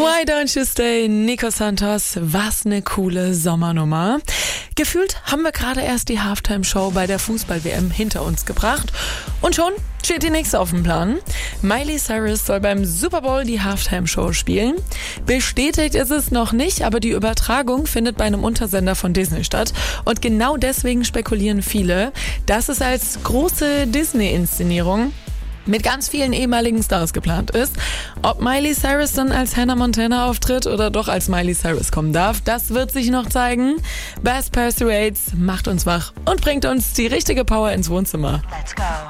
Why Don't You Stay, Nico Santos, was eine coole Sommernummer. Gefühlt haben wir gerade erst die Halftime-Show bei der Fußball-WM hinter uns gebracht und schon steht die nächste auf dem Plan. Miley Cyrus soll beim Super Bowl die Halftime-Show spielen. Bestätigt ist es noch nicht, aber die Übertragung findet bei einem Untersender von Disney statt und genau deswegen spekulieren viele, dass es als große Disney-Inszenierung mit ganz vielen ehemaligen Stars geplant ist. Ob Miley Cyrus dann als Hannah Montana auftritt oder doch als Miley Cyrus kommen darf, das wird sich noch zeigen. Best Persuades macht uns wach und bringt uns die richtige Power ins Wohnzimmer. Let's go.